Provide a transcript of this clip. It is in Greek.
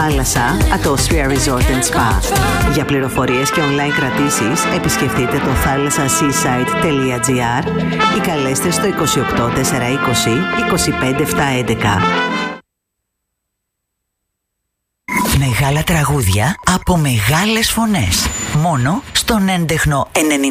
θάλασσα Atosphere Resort and Spa. Για πληροφορίες και online κρατήσεις επισκεφτείτε το θάλασσασseaside.gr ή καλέστε στο 28 420 25 711. Μεγάλα τραγούδια από μεγάλες φωνές. Μόνο στον έντεχνο 90.